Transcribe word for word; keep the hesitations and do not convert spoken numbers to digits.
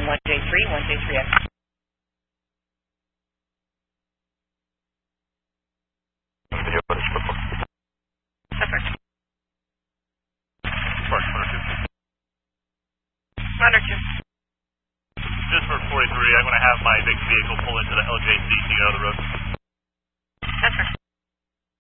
one J three, one J three X. Perfect. Runner two. Just for forty-three, I'm going to have my big vehicle pull into the L J C to get out of the road.